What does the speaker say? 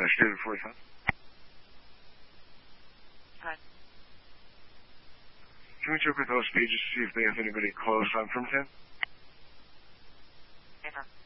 David 45. Hi. Can we check with OSP just to see if they have anybody close on from 10? Affirm.